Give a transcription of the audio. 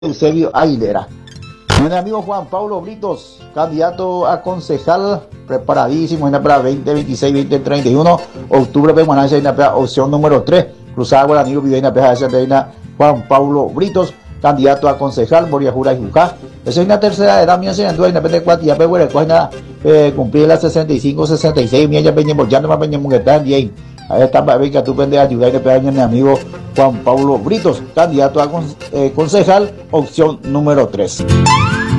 Eusebio Aguilera. Mi amigo Juan Pablo Britos, candidato a concejal, preparadísimo para 2026, 2031, octubre, para opción número 3, cruzada Guaraní, Juan Pablo Britos, candidato a concejal, Moria Jura y Jujá. Esa es una tercera edad, mía, se de cuatía, cumplir las 65, 66, mía, ya peñemos, ya no más peñemos que están bien. Ahí está, venga, tú pendejas, ayudar y pegar a mi amigo Juan Pablo Britos, candidato a concejal, opción número 3.